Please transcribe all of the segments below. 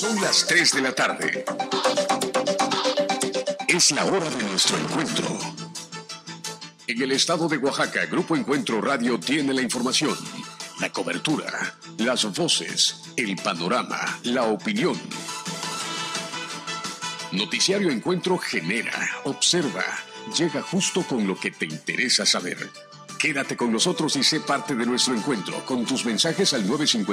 Son las 3 de la tarde. Es la hora de nuestro encuentro. En el estado de Oaxaca, Grupo Encuentro Radio tiene la información, la cobertura, las voces, el panorama, la opinión. Noticiario Encuentro genera, observa, llega justo con lo que te interesa saber. Quédate con nosotros y sé parte de nuestro encuentro con tus mensajes al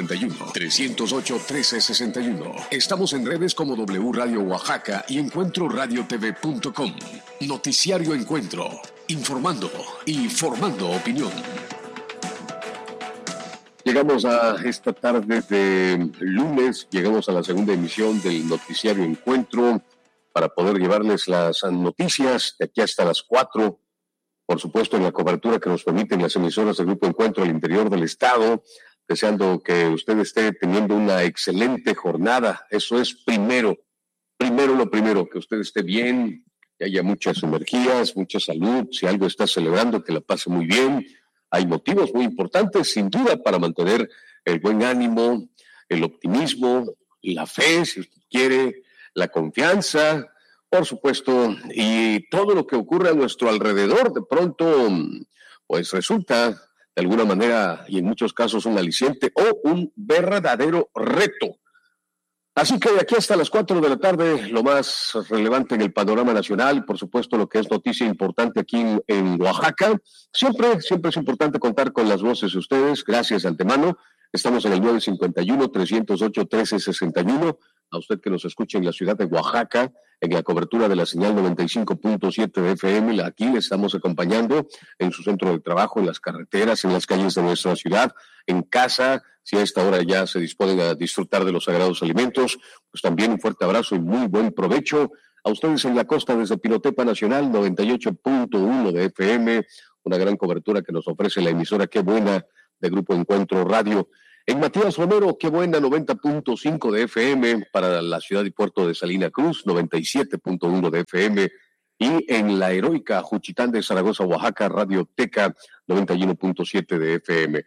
951-308-1361. Estamos en redes como W Radio Oaxaca y EncuentroRadioTV.com. Noticiario Encuentro, informando y formando opinión. Llegamos a esta tarde de lunes, llegamos a la segunda emisión del Noticiario Encuentro para poder llevarles las noticias de aquí hasta las 4. Por supuesto, en la cobertura que nos permiten las emisoras del Grupo Encuentro al interior del estado, deseando que usted esté teniendo una excelente jornada. Eso es primero lo primero, que usted esté bien, que haya muchas energías, mucha salud, si algo está celebrando, que la pase muy bien. Hay motivos muy importantes, sin duda, para mantener el buen ánimo, el optimismo, la fe, si usted quiere, la confianza, por supuesto, y todo lo que ocurre a nuestro alrededor, de pronto, pues resulta, de alguna manera, y en muchos casos, un aliciente o un verdadero reto. Así que de aquí hasta las 4 de la tarde, lo más relevante en el panorama nacional, por supuesto, lo que es noticia importante aquí en Oaxaca. Siempre es importante contar con las voces de ustedes. Gracias de antemano. Estamos en el 951-308-1361. A usted que nos escucha en la ciudad de Oaxaca, en la cobertura de la señal 95.7 de FM, aquí le estamos acompañando en su centro de trabajo, en las carreteras, en las calles de nuestra ciudad, en casa, si a esta hora ya se disponen a disfrutar de los sagrados alimentos, pues también un fuerte abrazo y muy buen provecho. A ustedes en la costa desde Pinotepa Nacional, 98.1 de FM, una gran cobertura que nos ofrece la emisora Qué Buena de Grupo Encuentro Radio. En Matías Romero, Qué Buena, 90.5 de FM para la ciudad y puerto de Salina Cruz, 97.1 de FM. Y en la heroica Juchitán de Zaragoza, Oaxaca, Radioteca, 91.7 de FM.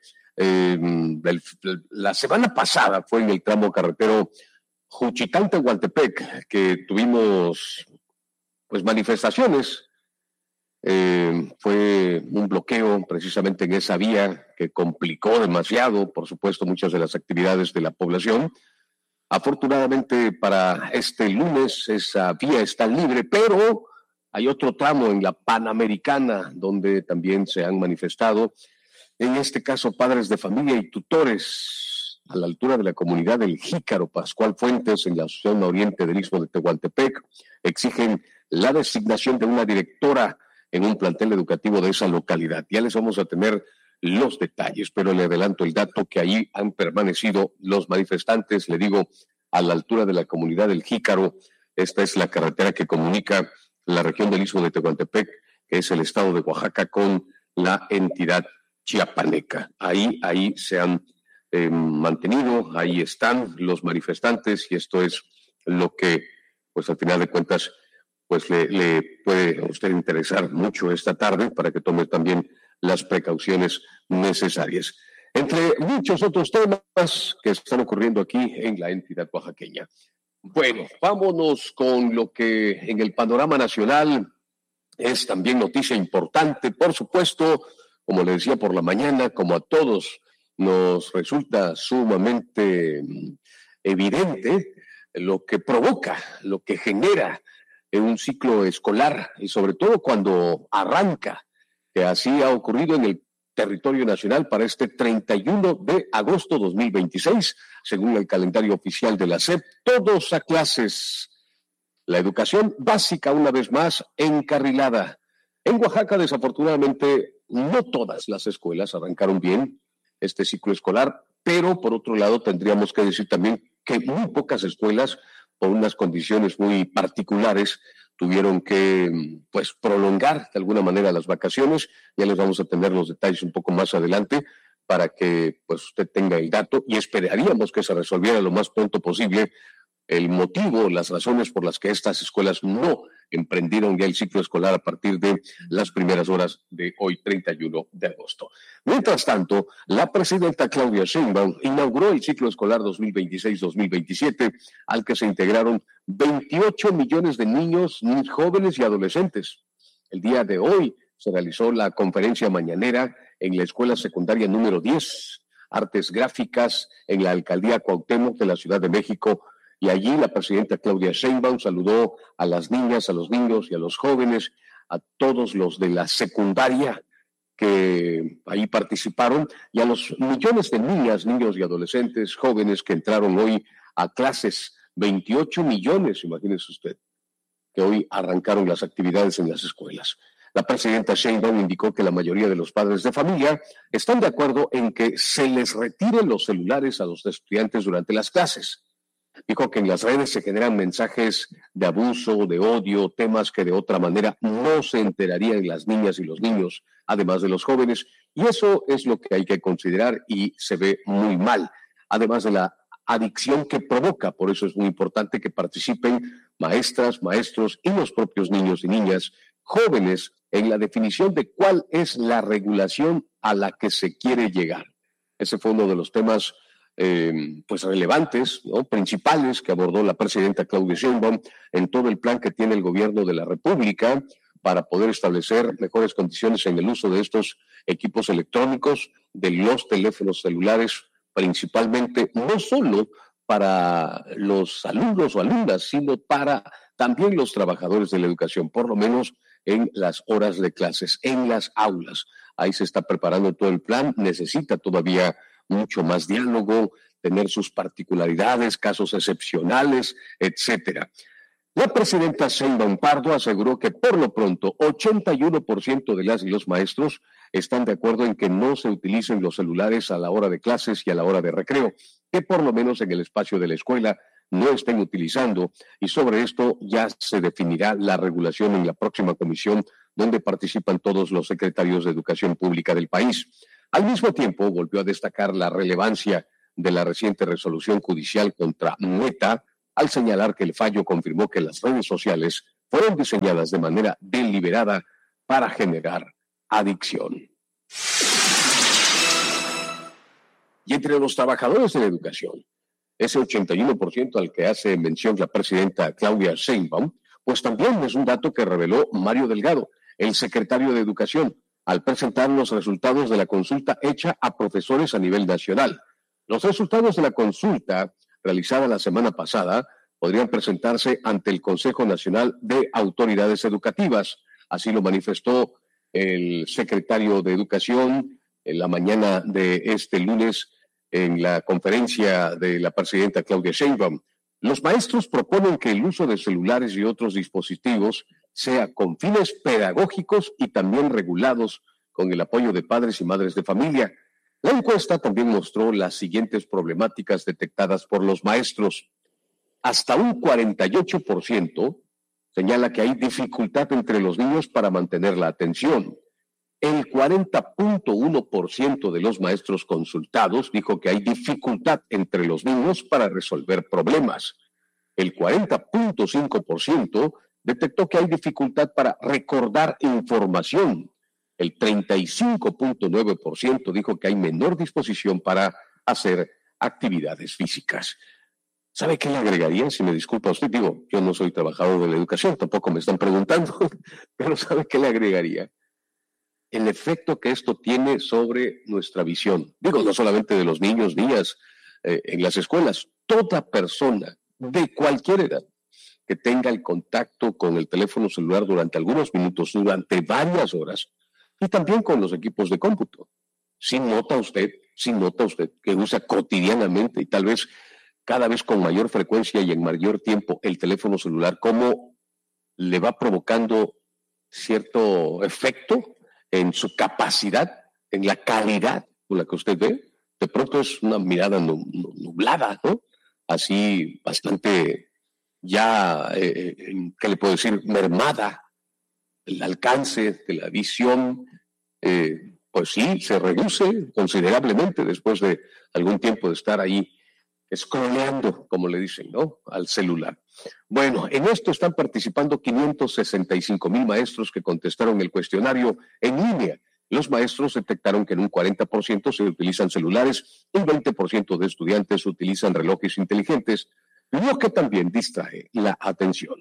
La semana pasada fue en el tramo carretero Juchitán-Tehuantepec que tuvimos pues manifestaciones. Fue un bloqueo precisamente en esa vía que complicó demasiado, por supuesto, muchas de las actividades de la población. Afortunadamente para este lunes esa vía está libre, pero hay otro tramo en la Panamericana donde también se han manifestado, en este caso padres de familia y tutores a la altura de la comunidad del Jícaro. Pascual Fuentes, en la zona oriente del Istmo de Tehuantepec, exigen la designación de una directora en un plantel educativo de esa localidad. Ya les vamos a tener los detalles, pero le adelanto el dato que ahí han permanecido los manifestantes, le digo, a la altura de la comunidad del Jícaro. Esta es la carretera que comunica la región del Istmo de Tehuantepec, que es el estado de Oaxaca, con la entidad chiapaneca. Ahí se han mantenido, ahí están los manifestantes, y esto es lo que, pues al final de cuentas, pues le puede a usted interesar mucho esta tarde para que tome también las precauciones necesarias. Entre muchos otros temas que están ocurriendo aquí en la entidad oaxaqueña. Bueno, vámonos con lo que en el panorama nacional es también noticia importante. Por supuesto, como le decía por la mañana, como a todos nos resulta sumamente evidente lo que provoca, lo que genera en un ciclo escolar, y sobre todo cuando arranca, que así ha ocurrido en el territorio nacional para este 31 de agosto 2026, según el calendario oficial de la SEP, todos a clases. La educación básica, una vez más, encarrilada. En Oaxaca, desafortunadamente, no todas las escuelas arrancaron bien este ciclo escolar, pero por otro lado tendríamos que decir también que muy pocas escuelas, por unas condiciones muy particulares, tuvieron que pues prolongar de alguna manera las vacaciones. Ya les vamos a tener los detalles un poco más adelante para que pues usted tenga el dato, y esperaríamos que se resolviera lo más pronto posible el motivo, las razones por las que estas escuelas no emprendieron ya el ciclo escolar a partir de las primeras horas de hoy, 31 de agosto. Mientras tanto, la presidenta Claudia Sheinbaum inauguró el ciclo escolar 2026-2027, al que se integraron 28 millones de niños, jóvenes y adolescentes. El día de hoy se realizó la conferencia mañanera en la escuela secundaria número 10, Artes Gráficas, en la alcaldía Cuauhtémoc de la Ciudad de México, y allí la presidenta Claudia Sheinbaum saludó a las niñas, a los niños y a los jóvenes, a todos los de la secundaria que ahí participaron, y a los millones de niñas, niños y adolescentes, jóvenes que entraron hoy a clases. 28 millones, imagínese usted, que hoy arrancaron las actividades en las escuelas. La presidenta Sheinbaum indicó que la mayoría de los padres de familia están de acuerdo en que se les retiren los celulares a los estudiantes durante las clases. Dijo que en las redes se generan mensajes de abuso, de odio, temas que de otra manera no se enterarían las niñas y los niños, además de los jóvenes, y eso es lo que hay que considerar y se ve muy mal, además de la adicción que provoca. Por eso es muy importante que participen maestras, maestros y los propios niños y niñas jóvenes en la definición de cuál es la regulación a la que se quiere llegar. Ese fue uno de los temas pues relevantes, ¿no?, principales que abordó la presidenta Claudia Sheinbaum en todo el plan que tiene el gobierno de la República para poder establecer mejores condiciones en el uso de estos equipos electrónicos, de los teléfonos celulares, principalmente no solo para los alumnos o alumnas, sino para también los trabajadores de la educación, por lo menos en las horas de clases, en las aulas. Ahí se está preparando todo el plan, necesita todavía mucho más diálogo, tener sus particularidades, casos excepcionales, etcétera. La presidenta Sheinbaum Pardo aseguró que por lo pronto 81% de las y los maestros están de acuerdo en que no se utilicen los celulares a la hora de clases y a la hora de recreo, que por lo menos en el espacio de la escuela no estén utilizando, y sobre esto ya se definirá la regulación en la próxima comisión donde participan todos los secretarios de Educación Pública del país. Al mismo tiempo, volvió a destacar la relevancia de la reciente resolución judicial contra Meta, al señalar que el fallo confirmó que las redes sociales fueron diseñadas de manera deliberada para generar adicción. Y entre los trabajadores de la educación, ese 81% al que hace mención la presidenta Claudia Sheinbaum, pues también es un dato que reveló Mario Delgado, el secretario de Educación, al presentar los resultados de la consulta hecha a profesores a nivel nacional. Los resultados de la consulta realizada la semana pasada podrían presentarse ante el Consejo Nacional de Autoridades Educativas. Así lo manifestó el secretario de Educación en la mañana de este lunes en la conferencia de la presidenta Claudia Sheinbaum. Los maestros proponen que el uso de celulares y otros dispositivos sea con fines pedagógicos y también regulados con el apoyo de padres y madres de familia. La encuesta también mostró las siguientes problemáticas detectadas por los maestros. Hasta un 48% señala que hay dificultad entre los niños para mantener la atención. El 40.1% de los maestros consultados dijo que hay dificultad entre los niños para resolver problemas. El 40.5% detectó que hay dificultad para recordar información. El 35.9% dijo que hay menor disposición para hacer actividades físicas. ¿Sabe qué le agregaría? Si me disculpa usted, digo, yo no soy trabajador de la educación, tampoco me están preguntando, pero ¿sabe qué le agregaría? El efecto que esto tiene sobre nuestra visión. Digo, no solamente de los niños, niñas, en las escuelas, toda persona de cualquier edad que tenga el contacto con el teléfono celular durante algunos minutos, durante varias horas, y también con los equipos de cómputo. Si nota usted que usa cotidianamente y tal vez cada vez con mayor frecuencia y en mayor tiempo el teléfono celular, cómo le va provocando cierto efecto en su capacidad, en la calidad con la que usted ve. De pronto es una mirada nublada, ¿no? Así bastante ya, ¿qué le puedo decir? Mermada. El alcance de la visión, pues sí, se reduce considerablemente después de algún tiempo de estar ahí scrolleando, como le dicen, ¿no? Al celular. Bueno, en esto están participando 565,000 maestros que contestaron el cuestionario en línea. Los maestros detectaron que en un 40% se utilizan celulares, un 20% de estudiantes utilizan relojes inteligentes, lo que también distrae la atención.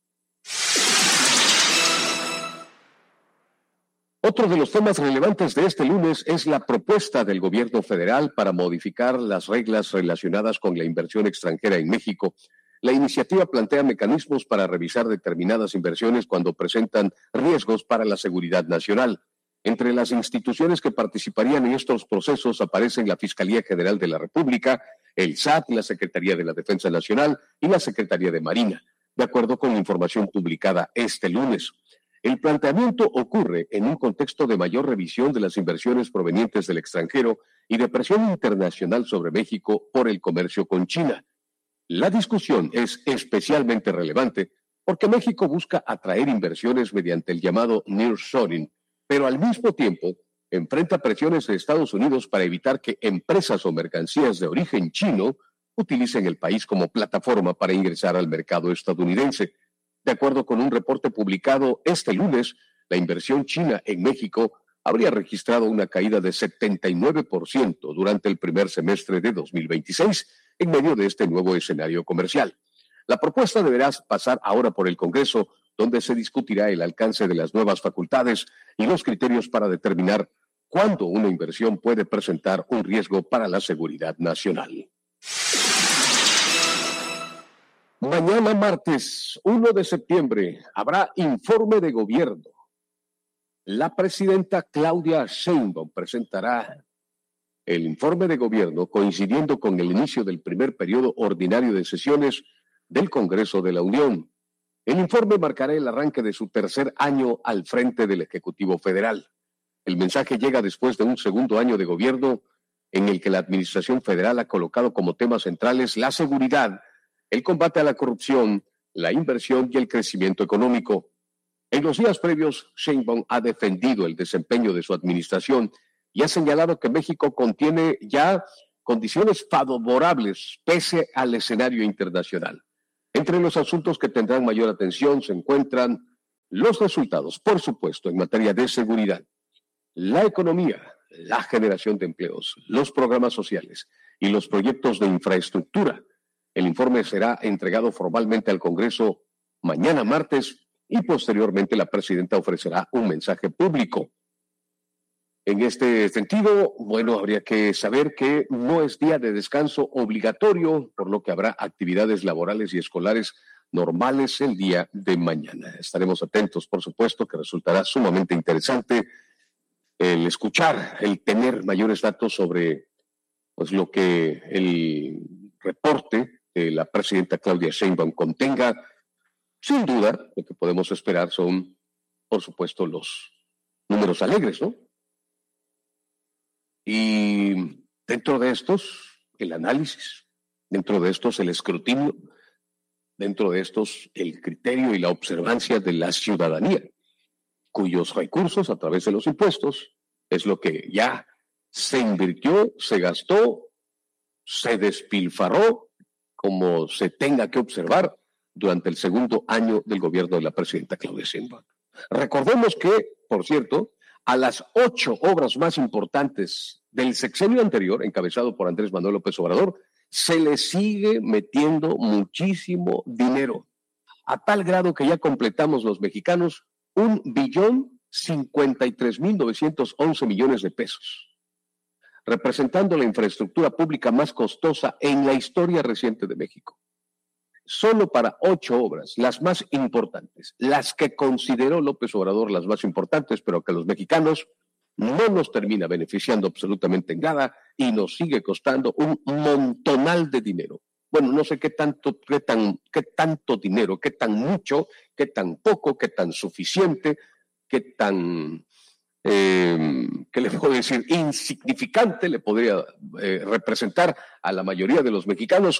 Otro de los temas relevantes de este lunes es la propuesta del gobierno federal para modificar las reglas relacionadas con la inversión extranjera en México. La iniciativa plantea mecanismos para revisar determinadas inversiones cuando presentan riesgos para la seguridad nacional. Entre las instituciones que participarían en estos procesos aparecen la Fiscalía General de la República, el SAT, la Secretaría de la Defensa Nacional y la Secretaría de Marina, de acuerdo con la información publicada este lunes. El planteamiento ocurre en un contexto de mayor revisión de las inversiones provenientes del extranjero y de presión internacional sobre México por el comercio con China. La discusión es especialmente relevante porque México busca atraer inversiones mediante el llamado nearshoring, pero al mismo tiempo enfrenta presiones de Estados Unidos para evitar que empresas o mercancías de origen chino utilicen el país como plataforma para ingresar al mercado estadounidense. De acuerdo con un reporte publicado este lunes, la inversión china en México habría registrado una caída de 79% durante el primer semestre de 2026 en medio de este nuevo escenario comercial. La propuesta deberá pasar ahora por el Congreso, donde se discutirá el alcance de las nuevas facultades y los criterios para determinar cuándo una inversión puede presentar un riesgo para la seguridad nacional. Mañana martes 1 de septiembre habrá informe de gobierno. La presidenta Claudia Sheinbaum presentará el informe de gobierno coincidiendo con el inicio del primer periodo ordinario de sesiones del Congreso de la Unión. El informe marcará el arranque de su tercer año al frente del Ejecutivo Federal. El mensaje llega después de un segundo año de gobierno en el que la Administración Federal ha colocado como temas centrales la seguridad, el combate a la corrupción, la inversión y el crecimiento económico. En los días previos, Sheinbaum ha defendido el desempeño de su administración y ha señalado que México contiene ya condiciones favorables pese al escenario internacional. Entre los asuntos que tendrán mayor atención se encuentran los resultados, por supuesto, en materia de seguridad, la economía, la generación de empleos, los programas sociales y los proyectos de infraestructura. El informe será entregado formalmente al Congreso mañana martes y posteriormente la presidenta ofrecerá un mensaje público. En este sentido, bueno, habría que saber que no es día de descanso obligatorio, por lo que habrá actividades laborales y escolares normales el día de mañana. Estaremos atentos, por supuesto, que resultará sumamente interesante el escuchar, el tener mayores datos sobre pues, lo que el reporte de la presidenta Claudia Sheinbaum contenga. Sin duda, lo que podemos esperar son, por supuesto, los números alegres, ¿no? Y dentro de estos, el análisis, dentro de estos, el escrutinio, dentro de estos, el criterio y la observancia de la ciudadanía, cuyos recursos a través de los impuestos es lo que ya se invirtió, se gastó, se despilfarró, como se tenga que observar durante el segundo año del gobierno de la presidenta Claudia Sheinbaum. Recordemos que, por cierto, a las 8 obras más importantes del sexenio anterior, encabezado por Andrés Manuel López Obrador, se le sigue metiendo muchísimo dinero, a tal grado que ya completamos los mexicanos 1,053,911 millones de pesos, representando la infraestructura pública más costosa en la historia reciente de México. Solo para 8 obras, las más importantes, las que consideró López Obrador las más importantes, pero que a los mexicanos no nos termina beneficiando absolutamente en nada y nos sigue costando un montonal de dinero. Bueno, no sé qué tanto dinero, qué tan mucho, qué tan poco, qué tan suficiente, qué tan, ¿qué le puedo decir? Insignificante le podría representar a la mayoría de los mexicanos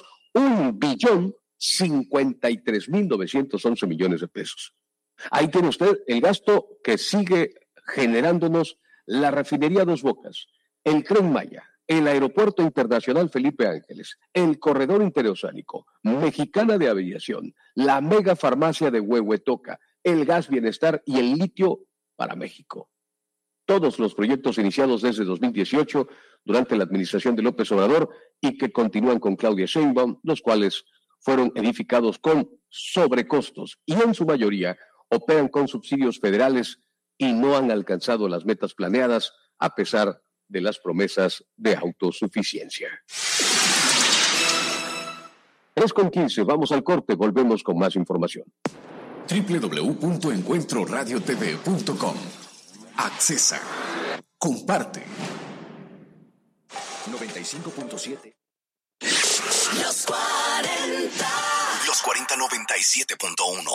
1,053,911 millones de pesos. Ahí tiene usted el gasto que sigue generándonos la refinería Dos Bocas, el Tren Maya, el Aeropuerto Internacional Felipe Ángeles, el Corredor Interoceánico, Mexicana de Aviación, la Mega Farmacia de Huehuetoca, el Gas Bienestar y el litio para México. Todos los proyectos iniciados desde 2018 durante la administración de López Obrador y que continúan con Claudia Sheinbaum, los cuales fueron edificados con sobrecostos y en su mayoría operan con subsidios federales y no han alcanzado las metas planeadas a pesar de las promesas de autosuficiencia. 3:15, vamos al corte, volvemos con más información. www.encuentroradiotv.com. Accesa. Comparte. 95.7. Los 40. Los 40 97.1.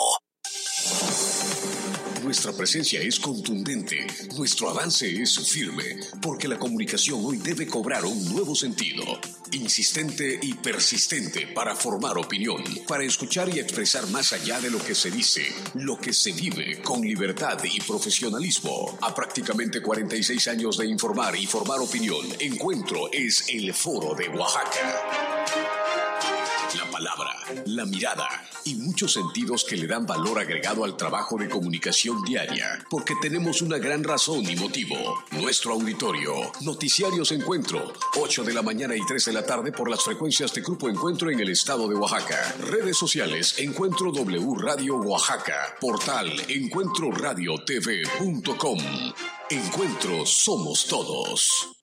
Nuestra presencia es contundente, nuestro avance es firme, porque la comunicación hoy debe cobrar un nuevo sentido, insistente y persistente para formar opinión, para escuchar y expresar más allá de lo que se dice, lo que se vive con libertad y profesionalismo. A prácticamente 46 años de informar y formar opinión, Encuentro es el Foro de Oaxaca. La palabra, la mirada y muchos sentidos que le dan valor agregado al trabajo de comunicación diaria, porque tenemos una gran razón y motivo. Nuestro auditorio, Noticiarios Encuentro, 8 de la mañana y 3 de la tarde por las frecuencias de Grupo Encuentro en el estado de Oaxaca. Redes sociales, Encuentro W Radio Oaxaca, portal encuentroradiotv.com. Encuentro somos todos.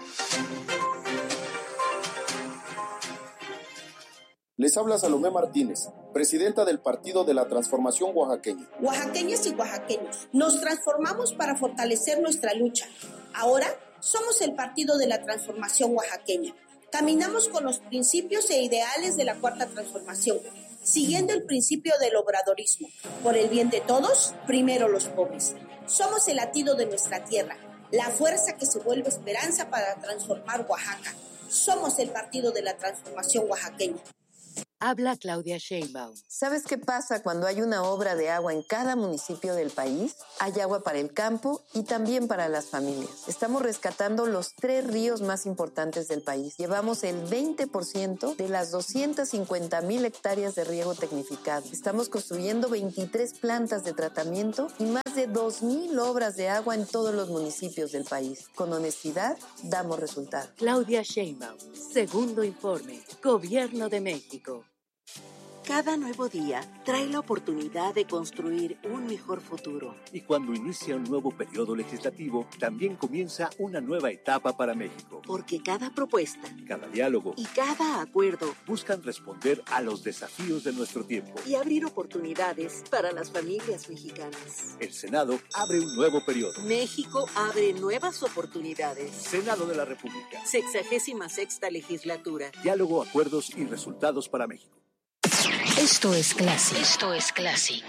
Les habla Salomé Martínez, presidenta del Partido de la Transformación Oaxaqueña. Oaxaqueñas y oaxaqueños, nos transformamos para fortalecer nuestra lucha. Ahora somos el Partido de la Transformación Oaxaqueña. Caminamos con los principios e ideales de la Cuarta Transformación, siguiendo el principio del obradorismo. Por el bien de todos, primero los pobres. Somos el latido de nuestra tierra, la fuerza que se vuelve esperanza para transformar Oaxaca. Somos el Partido de la Transformación Oaxaqueña. Habla Claudia Sheinbaum. ¿Sabes qué pasa cuando hay una obra de agua en cada municipio del país? Hay agua para el campo y también para las familias. Estamos rescatando los 3 ríos más importantes del país. Llevamos el 20% de las 250,000 hectáreas de riego tecnificado. Estamos construyendo 23 plantas de tratamiento y más de 2,000 obras de agua en todos los municipios del país. Con honestidad, damos resultados. Claudia Sheinbaum, segundo informe, Gobierno de México. Cada nuevo día trae la oportunidad de construir un mejor futuro. Y cuando inicia un nuevo periodo legislativo, también comienza una nueva etapa para México. Porque cada propuesta, cada diálogo y cada acuerdo buscan responder a los desafíos de nuestro tiempo y abrir oportunidades para las familias mexicanas. El Senado abre un nuevo periodo. México abre nuevas oportunidades. Senado de la República. 66ª legislatura. Diálogo, acuerdos y resultados para México. Esto es Classic. Esto es Classic.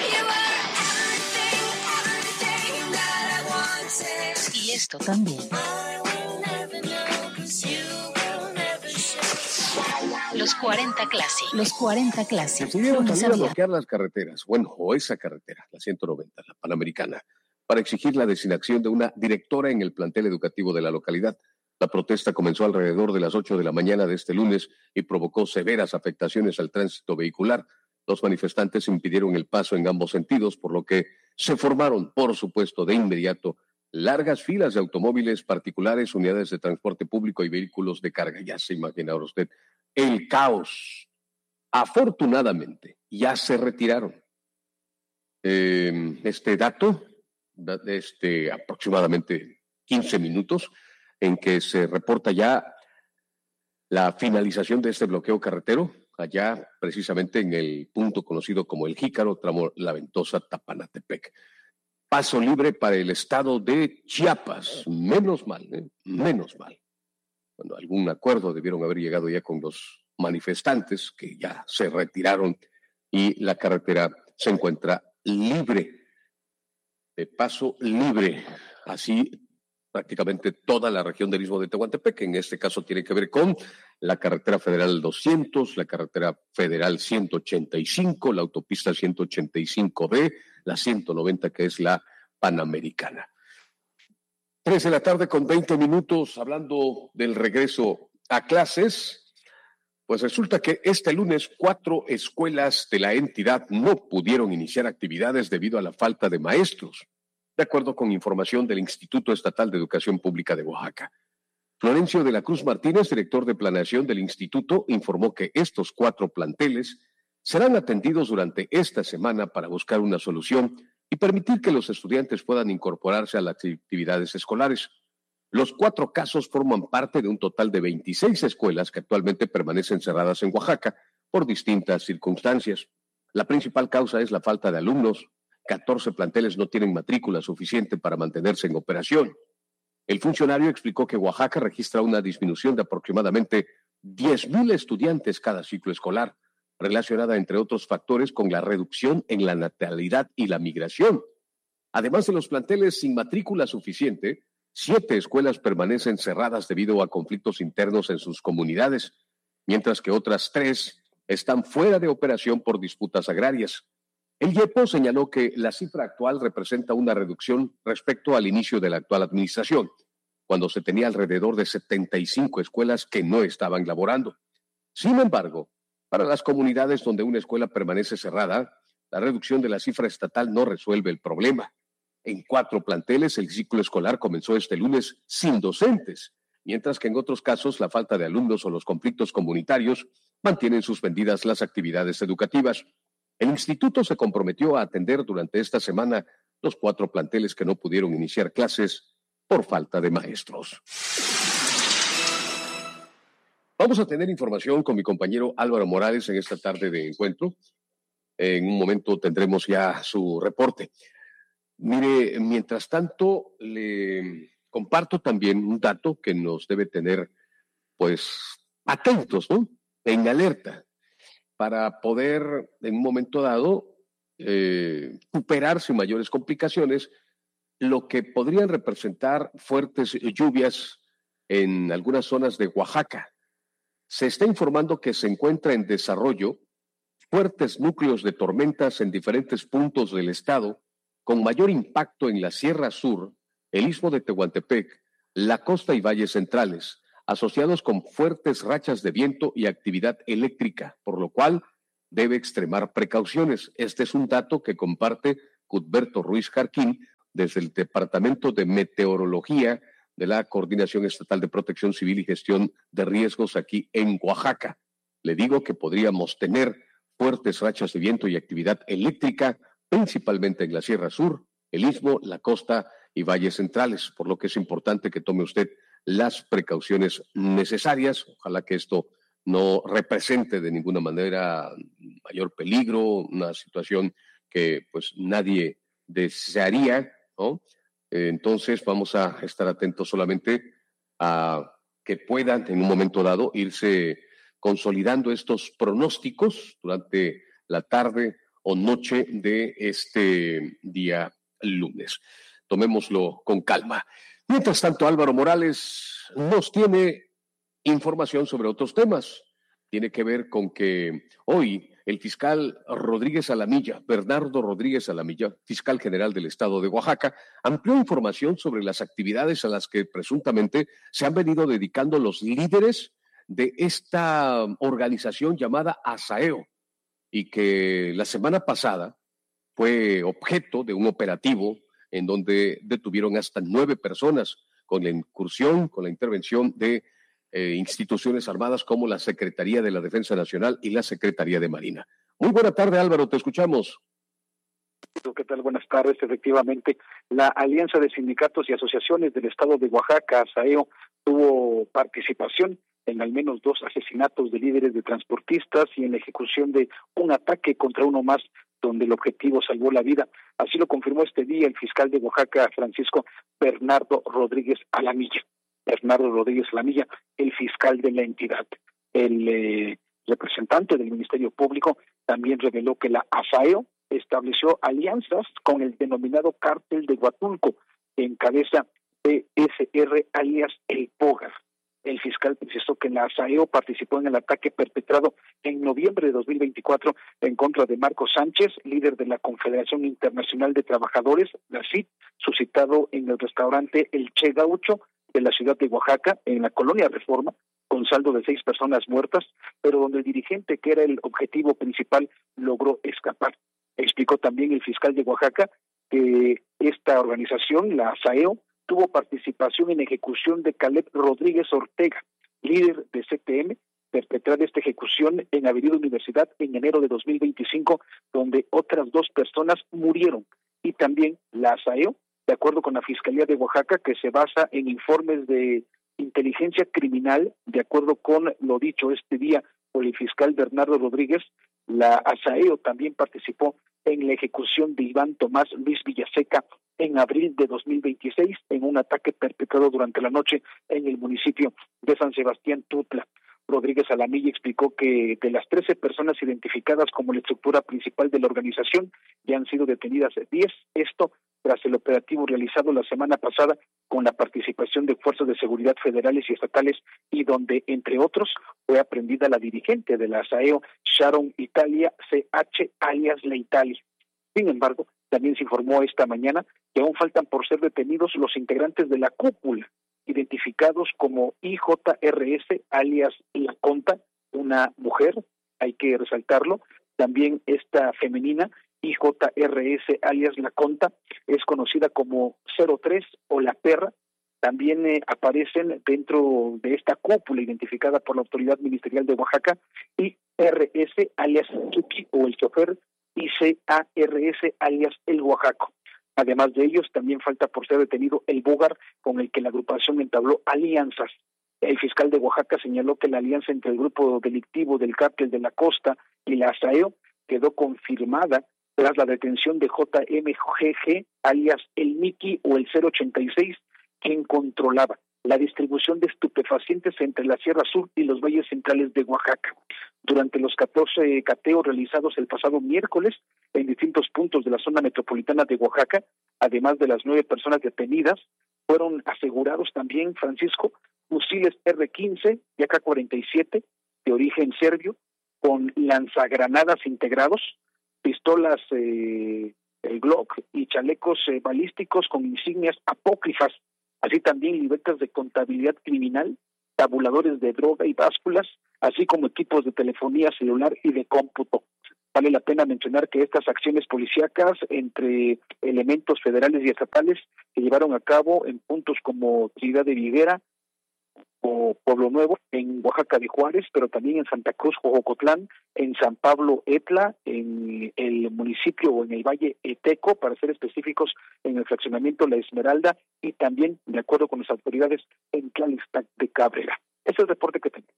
Y esto también. Los 40 Classic. Los 40 Classic. Decidieron salir a bloquear las carreteras, bueno, o esa carretera, la 190, la Panamericana, para exigir la designación de una directora en el plantel educativo de la localidad. La protesta comenzó alrededor de las 8 de la mañana de este lunes y provocó severas afectaciones al tránsito vehicular. Los manifestantes impidieron el paso en ambos sentidos, por lo que se formaron, por supuesto, de inmediato, largas filas de automóviles particulares, unidades de transporte público y vehículos de carga. Ya se imagina usted el caos. Afortunadamente, ya se retiraron. Este dato, de aproximadamente 15 minutos, en que se reporta ya la finalización de este bloqueo carretero, allá precisamente en el punto conocido como el Jícaro, tramo La Ventosa, Tapanatepec. Paso libre para el estado de Chiapas. Menos mal, menos mal. Bueno, algún acuerdo debieron haber llegado ya con los manifestantes que ya se retiraron y la carretera se encuentra libre, de paso libre. Así prácticamente toda la región del Istmo de Tehuantepec, que en este caso tiene que ver con la carretera federal 200, la carretera federal 185, la autopista 185D, la 190, que es la Panamericana. 3 de la tarde con 20 minutos, hablando del regreso a clases, pues resulta que este lunes 4 escuelas de la entidad no pudieron iniciar actividades debido a la falta de maestros, de acuerdo con información del Instituto Estatal de Educación Pública de Oaxaca. Florencio de la Cruz Martínez, director de planeación del instituto, informó que estos 4 planteles serán atendidos durante esta semana para buscar una solución y permitir que los estudiantes puedan incorporarse a las actividades escolares. Los 4 casos forman parte de un total de 26 escuelas que actualmente permanecen cerradas en Oaxaca por distintas circunstancias. La principal causa es la falta de alumnos. 14 planteles no tienen matrícula suficiente para mantenerse en operación. El funcionario explicó que Oaxaca registra una disminución de aproximadamente 10,000 estudiantes cada ciclo escolar, relacionada, entre otros factores, con la reducción en la natalidad y la migración. Además de los planteles sin matrícula suficiente, 7 escuelas permanecen cerradas debido a conflictos internos en sus comunidades, mientras que otras 3 están fuera de operación por disputas agrarias. El IEPO señaló que la cifra actual representa una reducción respecto al inicio de la actual administración, cuando se tenía alrededor de 75 escuelas que no estaban laborando. Sin embargo, para las comunidades donde una escuela permanece cerrada, la reducción de la cifra estatal no resuelve el problema. En 4 planteles, el ciclo escolar comenzó este lunes sin docentes, mientras que en otros casos la falta de alumnos o los conflictos comunitarios mantienen suspendidas las actividades educativas. El instituto se comprometió a atender durante esta semana los 4 planteles que no pudieron iniciar clases por falta de maestros. Vamos a tener información con mi compañero Álvaro Morales en esta tarde de encuentro. En un momento tendremos ya su reporte. Mire, mientras tanto, le comparto también un dato que nos debe tener, pues, atentos, ¿no? En alerta, para poder, en un momento dado, superar sin mayores complicaciones lo que podrían representar fuertes lluvias en algunas zonas de Oaxaca. Se está informando que se encuentra en desarrollo fuertes núcleos de tormentas en diferentes puntos del estado, con mayor impacto en la Sierra Sur, el Istmo de Tehuantepec, la costa y valles centrales, asociados con fuertes rachas de viento y actividad eléctrica, por lo cual debe extremar precauciones. Este es un dato que comparte Cuthberto Ruiz Jarquín desde el Departamento de Meteorología de la Coordinación Estatal de Protección Civil y Gestión de Riesgos aquí en Oaxaca. Le digo que podríamos tener fuertes rachas de viento y actividad eléctrica, principalmente en la Sierra Sur, el Istmo, la costa y valles centrales, por lo que es importante que tome usted las precauciones necesarias. Ojalá que esto no represente de ninguna manera mayor peligro, una situación que pues nadie desearía, ¿no? Entonces vamos a estar atentos solamente a que puedan en un momento dado irse consolidando estos pronósticos durante la tarde o noche de este día lunes. Tomémoslo con calma. Mientras tanto, Álvaro Morales nos tiene información sobre otros temas. Tiene que ver con que hoy el fiscal Rodríguez Alamilla, Bernardo Rodríguez Alamilla, fiscal general del estado de Oaxaca, amplió información sobre las actividades a las que presuntamente se han venido dedicando los líderes de esta organización llamada ASAEO, y que la semana pasada fue objeto de un operativo en donde detuvieron hasta 9 personas con la incursión, con la intervención de instituciones armadas como la Secretaría de la Defensa Nacional y la Secretaría de Marina. Muy buena tarde, Álvaro, te escuchamos. ¿Qué tal? Buenas tardes. Efectivamente, la Alianza de Sindicatos y Asociaciones del Estado de Oaxaca, ASAEO, tuvo participación en al menos 2 asesinatos de líderes de transportistas y en la ejecución de un ataque contra uno más, donde el objetivo salvó la vida. Así lo confirmó este día el fiscal de Oaxaca, Francisco Bernardo Rodríguez Alamilla. Bernardo Rodríguez Alamilla, el fiscal de la entidad. El representante del Ministerio Público también reveló que la ASAEO estableció alianzas con el denominado Cártel de Huatulco, que encabeza PSR alias El Pógar. El fiscal precisó que la ASAEO participó en el ataque perpetrado en noviembre de 2024 en contra de Marcos Sánchez, líder de la Confederación Internacional de Trabajadores, la CIT, suscitado en el restaurante El Che Gaucho de la ciudad de Oaxaca, en la colonia Reforma, con saldo de 6 personas muertas, pero donde el dirigente, que era el objetivo principal, logró escapar. Explicó también el fiscal de Oaxaca que esta organización, la SAEO, tuvo participación en ejecución de Caleb Rodríguez Ortega, líder de CTM, perpetrada esta ejecución en Avenida Universidad en enero de 2025, donde otras 2 personas murieron. Y también la SAEO, de acuerdo con la Fiscalía de Oaxaca, que se basa en informes de inteligencia criminal, de acuerdo con lo dicho este día por el fiscal Bernardo Rodríguez, la SAEO también participó en la ejecución de Iván Tomás Luis Villaseca en abril de 2026 en un ataque perpetrado durante la noche en el municipio de San Sebastián Tutla. Rodríguez Alamilla explicó que de las 13 personas identificadas como la estructura principal de la organización, ya han sido detenidas 10, esto tras el operativo realizado la semana pasada con la participación de fuerzas de seguridad federales y estatales, y donde, entre otros, fue aprendida la dirigente de la SAEO, Sharon Italia CH, alias La Italia. Sin embargo, también se informó esta mañana que aún faltan por ser detenidos los integrantes de la cúpula, identificados como IJRS, alias La Conta, una mujer, hay que resaltarlo. También esta femenina, IJRS, alias La Conta, es conocida como 03 o La Perra. También aparecen dentro de esta cúpula identificada por la autoridad ministerial de Oaxaca, IRS, alias Chucky o el chofer, y CARS, alias El Oaxaco. Además de ellos, también falta por ser detenido el Búgar, con el que la agrupación entabló alianzas. El fiscal de Oaxaca señaló que la alianza entre el grupo delictivo del Cártel de la Costa y la SAEO quedó confirmada tras la detención de JMGG, alias el Miki o el 086, quien controlaba la distribución de estupefacientes entre la Sierra Sur y los valles centrales de Oaxaca. Durante los 14 cateos realizados el pasado miércoles en distintos puntos de la zona metropolitana de Oaxaca, además de las 9 personas detenidas, fueron asegurados también, Francisco, fusiles R-15 y AK-47 de origen serbio, con lanzagranadas integrados, pistolas el Glock y chalecos balísticos con insignias apócrifas, así también libretas de contabilidad criminal, tabuladores de droga y básculas, así como equipos de telefonía celular y de cómputo. Vale la pena mencionar que estas acciones policíacas entre elementos federales y estatales se llevaron a cabo en puntos como Ciudad de Viguera o Pueblo Nuevo, en Oaxaca de Juárez, pero también en Santa Cruz, Jocotlán, en San Pablo, Etla, en el municipio o en el Valle Eteco, para ser específicos, en el fraccionamiento La Esmeralda, y también, de acuerdo con las autoridades, en Tlalixtac de Cabrera. Ese es el reporte que tenemos.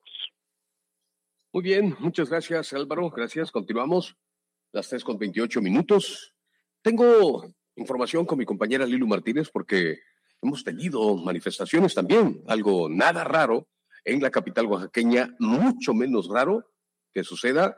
Muy bien, muchas gracias, Álvaro. Gracias. Continuamos. Las 3:28. Tengo información con mi compañera Lilu Martínez porque hemos tenido manifestaciones también, algo nada raro en la capital oaxaqueña, mucho menos raro que suceda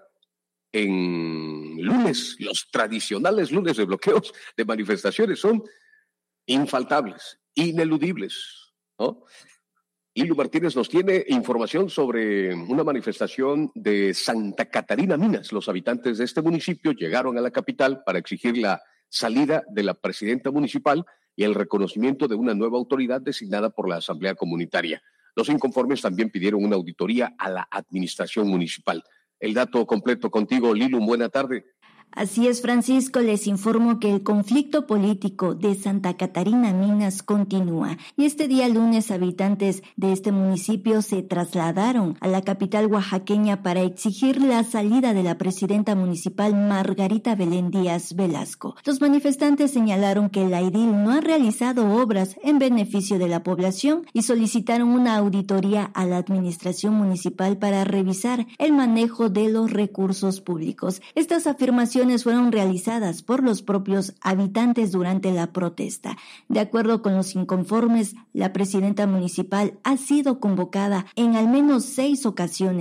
en lunes. Los tradicionales lunes de bloqueos de manifestaciones son infaltables, ineludibles, ¿no? Lilu Martínez nos tiene información sobre una manifestación de Santa Catarina Minas. Los habitantes de este municipio llegaron a la capital para exigir la salida de la presidenta municipal y el reconocimiento de una nueva autoridad designada por la Asamblea Comunitaria. Los inconformes también pidieron una auditoría a la administración municipal. El dato completo contigo, Lilu, buena tarde. Así es, Francisco, les informo que el conflicto político de Santa Catarina Minas continúa y este día lunes habitantes de este municipio se trasladaron a la capital oaxaqueña para exigir la salida de la presidenta municipal Margarita Belén Díaz Velasco. Los manifestantes señalaron que la edil no ha realizado obras en beneficio de la población y solicitaron una auditoría a la administración municipal para revisar el manejo de los recursos públicos. Estas afirmaciones fueron realizadas por los propios habitantes durante la protesta. De acuerdo con los inconformes, la presidenta municipal ha sido convocada en al menos 6 ocasiones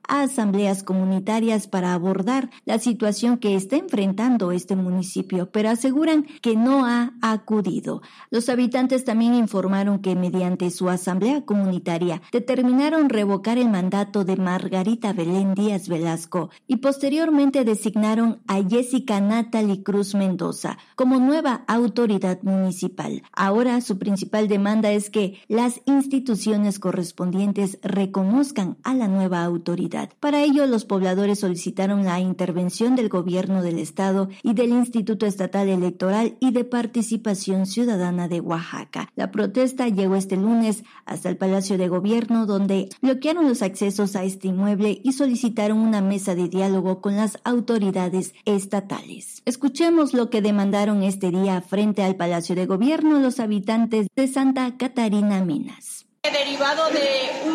a asambleas comunitarias para abordar la situación que está enfrentando este municipio, pero aseguran que no ha acudido. Los habitantes también informaron que mediante su asamblea comunitaria determinaron revocar el mandato de Margarita Belén Díaz Velasco y posteriormente designaron a Jessica Natalie Cruz Mendoza como nueva autoridad municipal. Ahora su principal demanda es que las instituciones correspondientes reconozcan a la nueva autoridad. Para ello, los pobladores solicitaron la intervención del gobierno del estado y del Instituto Estatal Electoral y de Participación Ciudadana de Oaxaca. La protesta llegó este lunes hasta el Palacio de Gobierno, donde bloquearon los accesos a este inmueble y solicitaron una mesa de diálogo con las autoridades estatales. Escuchemos lo que demandaron este día frente al Palacio de Gobierno los habitantes de Santa Catarina Minas. Derivado de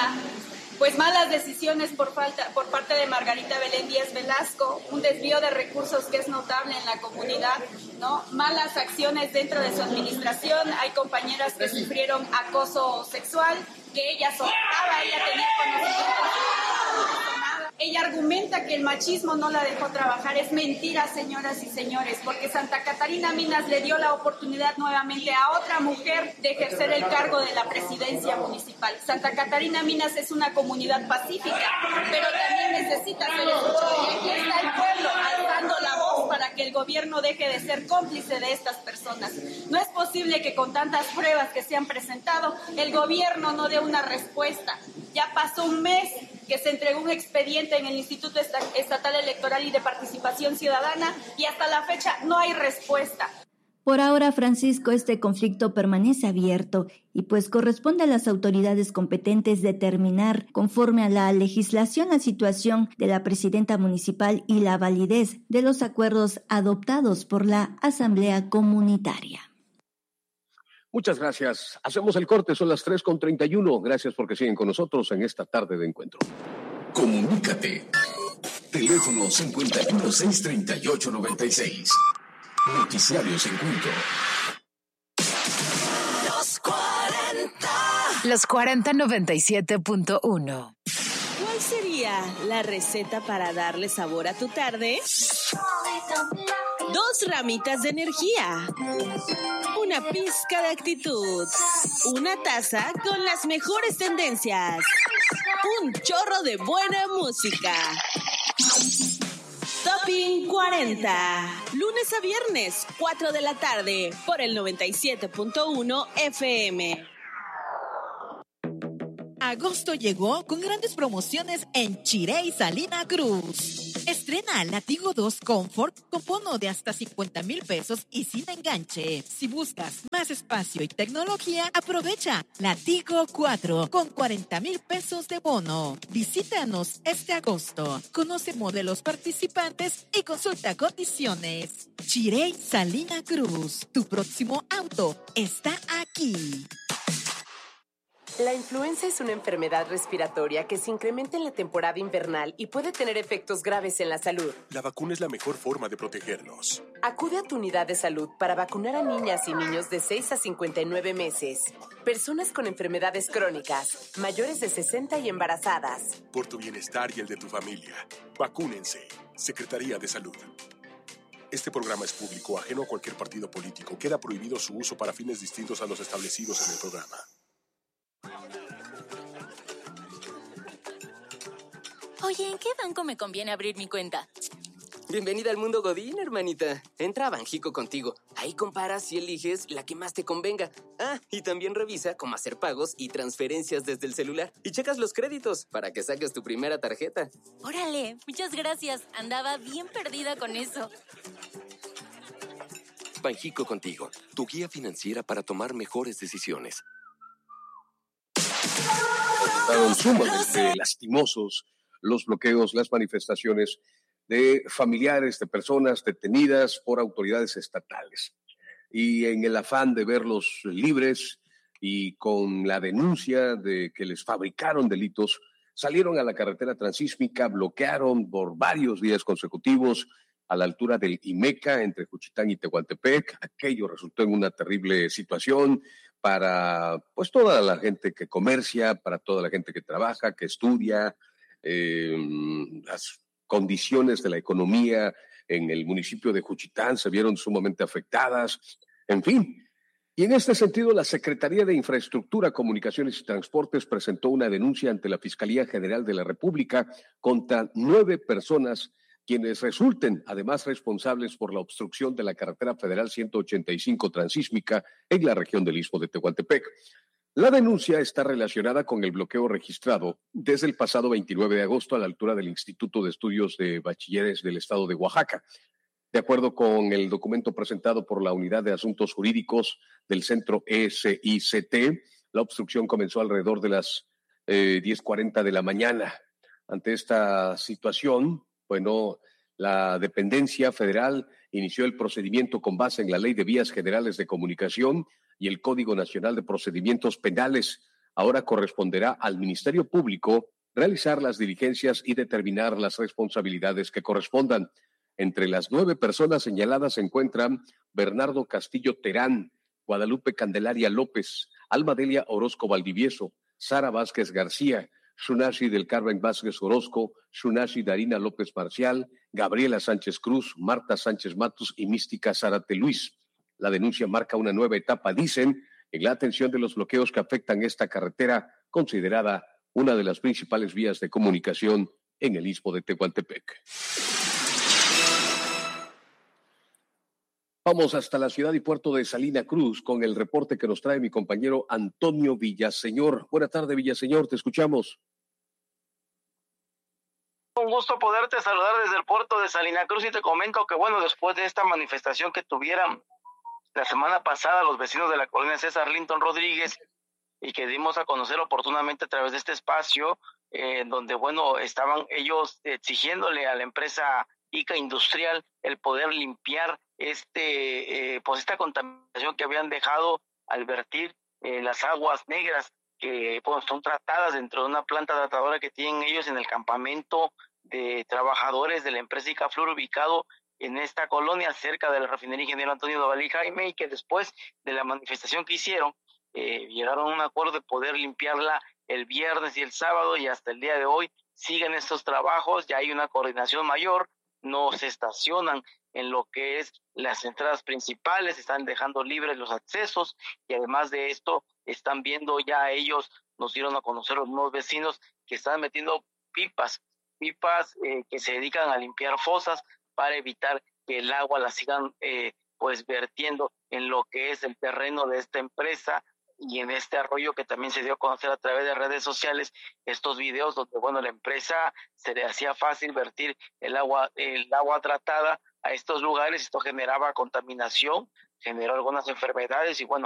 malas decisiones por parte de Margarita Belén Díaz Velasco, un desvío de recursos que es notable en la comunidad, ¿no? Malas acciones dentro de su administración, hay compañeras que sufrieron acoso sexual, que ella soportaba, ella tenía conocimiento. Ella argumenta que el machismo no la dejó trabajar. Es mentira, señoras y señores, porque Santa Catarina Minas le dio la oportunidad nuevamente a otra mujer de ejercer el cargo de la presidencia municipal. Santa Catarina Minas es una comunidad pacífica, pero también necesita ser escuchada. Y aquí está el pueblo alzando la voz para que el gobierno deje de ser cómplice de estas personas. No es posible que con tantas pruebas que se han presentado, el gobierno no dé una respuesta. Ya pasó un mes que se entregó un expediente en el Instituto Estatal Electoral y de Participación Ciudadana y hasta la fecha no hay respuesta. Por ahora, Francisco, este conflicto permanece abierto y pues corresponde a las autoridades competentes determinar, conforme a la legislación, la situación de la presidenta municipal y la validez de los acuerdos adoptados por la Asamblea Comunitaria. Muchas gracias. Hacemos el corte, son las 3:31. Gracias porque siguen con nosotros en esta tarde de encuentro. Comunícate. Teléfono 51-638-96. Noticiarios Encuentro. Los 40. Los 40-97.1. ¿Cuál sería la receta para darle sabor a tu tarde? 2 ramitas de energía, una pizca de actitud, una taza con las mejores tendencias, un chorro de buena música. Topping 40, lunes a viernes, 4 de la tarde, por el 97.1 FM. Agosto llegó con grandes promociones en Chirey Salina Cruz. Estrena Latigo 2 Comfort con bono de hasta 50,000 pesos y sin enganche. Si buscas más espacio y tecnología, aprovecha Latigo 4 con 40,000 pesos de bono. Visítanos este agosto. Conoce modelos participantes y consulta condiciones. Chirey Salina Cruz. Tu próximo auto está aquí. La influenza es una enfermedad respiratoria que se incrementa en la temporada invernal y puede tener efectos graves en la salud. La vacuna es la mejor forma de protegernos. Acude a tu unidad de salud para vacunar a niñas y niños de 6 a 59 meses, personas con enfermedades crónicas, mayores de 60 y embarazadas. Por tu bienestar y el de tu familia, vacúnense. Secretaría de Salud. Este programa es público, ajeno a cualquier partido político. Queda prohibido su uso para fines distintos a los establecidos en el programa. Oye, ¿en qué banco me conviene abrir mi cuenta? Bienvenida al mundo Godín, hermanita. Entra a Banjico Contigo. Ahí comparas y eliges la que más te convenga. Ah, y también revisa cómo hacer pagos y transferencias desde el celular. Y checas los créditos para que saques tu primera tarjeta. Órale, muchas gracias. Andaba bien perdida con eso. Banjico Contigo, tu guía financiera para tomar mejores decisiones. Fueron sumamente lastimosos los bloqueos, las manifestaciones de familiares de personas detenidas por autoridades estatales. Y en el afán de verlos libres y con la denuncia de que les fabricaron delitos, salieron a la carretera transísmica, bloquearon por varios días consecutivos a la altura del Imeca, entre Juchitán y Tehuantepec. Aquello resultó en una terrible situación para pues toda la gente que comercia, para toda la gente que trabaja, que estudia, las condiciones de la economía en el municipio de Juchitán se vieron sumamente afectadas, en fin. Y en este sentido, la Secretaría de Infraestructura, Comunicaciones y Transportes presentó una denuncia ante la Fiscalía General de la República contra 9 personas quienes resulten además responsables por la obstrucción de la carretera federal 185 transísmica en la región del Istmo de Tehuantepec. La denuncia está relacionada con el bloqueo registrado desde el pasado 29 de agosto a la altura del Instituto de Estudios de Bachilleres del Estado de Oaxaca. De acuerdo con el documento presentado por la Unidad de Asuntos Jurídicos del Centro ESICT, la obstrucción comenzó alrededor de las 10:40 de la mañana. Ante esta situación, bueno, la dependencia federal inició el procedimiento con base en la Ley de Vías Generales de Comunicación y el Código Nacional de Procedimientos Penales. Ahora corresponderá al Ministerio Público realizar las diligencias y determinar las responsabilidades que correspondan. Entre las 9 personas señaladas se encuentran Bernardo Castillo Terán, Guadalupe Candelaria López, Alma Delia Orozco Valdivieso, Sara Vázquez García, Shunashi del Carmen Vázquez Orozco, Shunashi Darina López Marcial, Gabriela Sánchez Cruz, Marta Sánchez Matus y Mística Zárate Luis. La denuncia marca una nueva etapa, dicen, en la atención de los bloqueos que afectan esta carretera, considerada una de las principales vías de comunicación en el Istmo de Tehuantepec. Vamos hasta la ciudad y puerto de Salina Cruz con el reporte que nos trae mi compañero Antonio Villaseñor. Buenas tardes, Villaseñor, te escuchamos. Un gusto poderte saludar desde el puerto de Salina Cruz y te comento que, bueno, después de esta manifestación que tuvieron la semana pasada los vecinos de la colonia César Linton Rodríguez y que dimos a conocer oportunamente a través de este espacio, donde, bueno, estaban ellos exigiéndole a la empresa ICA Industrial el poder limpiar esta contaminación que habían dejado al vertir las aguas negras que son tratadas dentro de una planta tratadora que tienen ellos en el campamento de trabajadores de la empresa ICA Fluor ubicado en esta colonia cerca de la refinería Ingeniero Antonio Doval y Jaime, y que después de la manifestación que hicieron llegaron a un acuerdo de poder limpiarla el viernes y el sábado, y hasta el día de hoy siguen estos trabajos. Ya hay una coordinación mayor, no se estacionan en lo que es las entradas principales, están dejando libres los accesos, y además de esto están viendo ya ellos, nos dieron a conocer los nuevos vecinos que están metiendo pipas que se dedican a limpiar fosas para evitar que el agua la sigan vertiendo en lo que es el terreno de esta empresa y en este arroyo que también se dio a conocer a través de redes sociales, estos videos donde, bueno, la empresa se le hacía fácil vertir el agua tratada a estos lugares. Esto generaba contaminación, generó algunas enfermedades y, bueno,